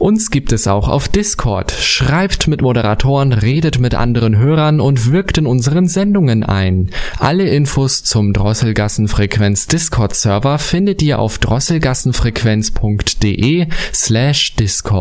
Uns gibt es auch auf Discord. Schreibt mit Moderatoren, redet mit anderen Hörern und wirkt in unseren Sendungen ein. Alle Infos zum Drosselgassenfrequenz Discord-Server findet ihr auf drosselgassenfrequenz.de/Discord.